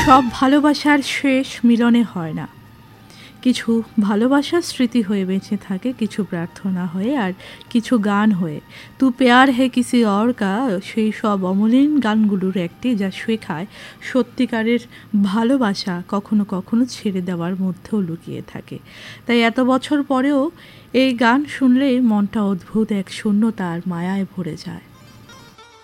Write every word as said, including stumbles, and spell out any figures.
সব ভালোবাসার শেষ মিলনে হয় না। কিছু ভালোবাসার স্মৃতি হয়ে বেঁচে থাকে, কিছু প্রার্থনা হয়ে, আর কিছু গান হয়ে। তু প্যার হে কিসি অর কা, সেই সব অমলিন গানগুলোর একটি, যা শেখায় সত্যিকারের ভালোবাসা কখনো কখনো ছেড়ে দেওয়ার মধ্যেও লুকিয়ে থাকে। তাই এত বছর পরেও এই গান শুনলেই মনটা অদ্ভুত এক শূন্যতা আর মায়ায় ভরে যায়।